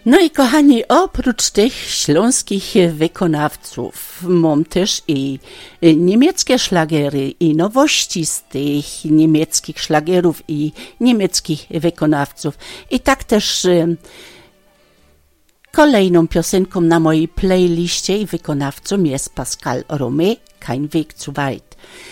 No i kochani, oprócz tych śląskich wykonawców mam też i niemieckie szlagery i nowości z tych niemieckich szlagerów i niemieckich wykonawców. I tak też kolejną piosenką na mojej playliście i wykonawcą jest Pascal Romé, Kein Weg zu weit.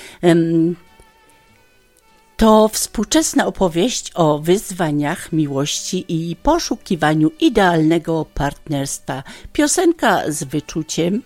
To współczesna opowieść o wyzwaniach miłości i poszukiwaniu idealnego partnerstwa. Piosenka z wyczuciem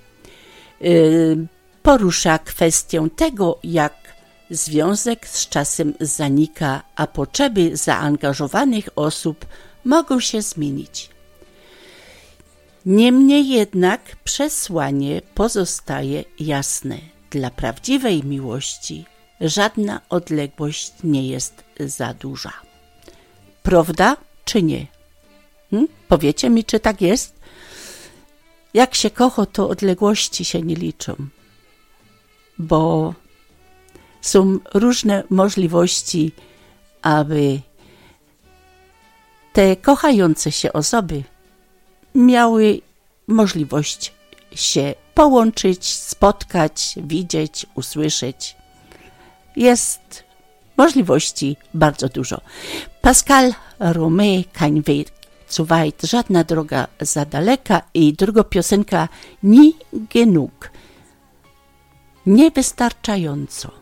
porusza kwestię tego, jak związek z czasem zanika, a potrzeby zaangażowanych osób mogą się zmienić. Niemniej jednak przesłanie pozostaje jasne. Dla prawdziwej miłości żadna odległość nie jest za duża. Prawda czy nie? Powiecie mi, czy tak jest? Jak się kocha, to odległości się nie liczą, bo są różne możliwości, aby te kochające się osoby miały możliwość się połączyć, spotkać, widzieć, usłyszeć. Jest możliwości bardzo dużo. Pascal Romé, Kein Weg zu weit, żadna droga za daleka, i druga piosenka Nie genug, niewystarczająco.